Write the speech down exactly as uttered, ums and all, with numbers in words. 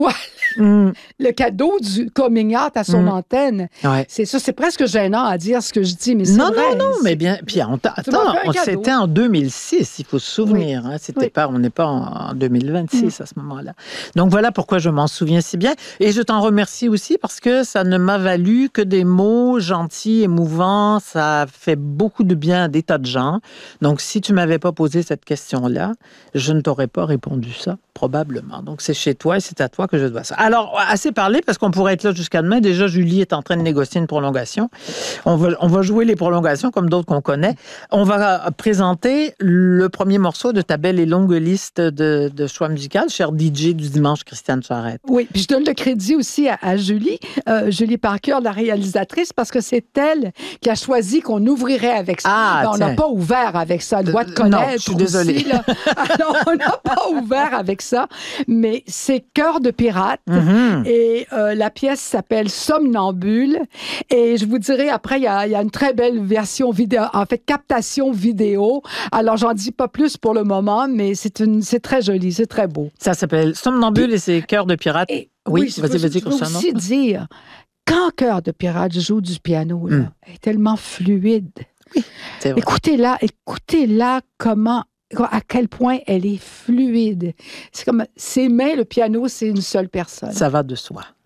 Ouais. Mm. Le cadeau du coming out à son Mm. antenne. Ouais. C'est ça, c'est presque gênant à dire ce que je dis, mais c'est Non, vrai. non, non, C'est- mais bien. Puis on, t'a- Tu m'as attends, fait un on- cadeau. c'était en deux mille six, il faut se souvenir. Hein, c'était Oui. pas, on n'est pas en, en deux mille vingt-six Mm. à ce moment-là. Donc voilà pourquoi je m'en souviens si bien. Et je t'en remercie aussi parce que ça ne m'a valu que des mots gentils, émouvants. Ça fait beaucoup de bien à des tas de gens. Donc si tu m'avais pas posé cette question-là, je ne t'aurais pas répondu ça, probablement. Donc c'est chez toi et c'est à toi que je dois ça. Alors, assez parlé parce qu'on pourrait être là jusqu'à demain. Déjà, Julie est en train de négocier une prolongation. On va, on va jouer les prolongations comme d'autres qu'on connaît. On va présenter le premier morceau de ta belle et longue liste de, de choix musicaux, cher D J du dimanche, Christiane Charette. Oui, puis je donne le crédit aussi à, à Julie, euh, Julie Parker, la réalisatrice, parce que c'est elle qui a choisi qu'on ouvrirait avec ça. Ah, Ben, on n'a tiens. pas ouvert avec ça. Elle doit te Euh, connaître. non, je suis aussi, désolée. là. Alors, on n'a pas ouvert avec ça, mais c'est Cœur de pirate. Mhm. Et euh, la pièce s'appelle Somnambule. Et je vous dirai, après, il y a, il y a une très belle version vidéo, en fait, captation vidéo. Alors, j'en dis pas plus pour le moment, mais c'est une, c'est très joli, c'est très beau. Ça s'appelle Somnambule et c'est Cœur de pirate. Et, Oui, je vas-y, veux- vas-y, je veux Christiane. aussi dire, quand Cœur de pirate joue du piano, là, Mm. elle est tellement fluide. C'est vrai. Écoutez-la, écoutez-la comment, à quel point elle est fluide. C'est comme ses mains, le piano, c'est une seule personne. Ça va de soi.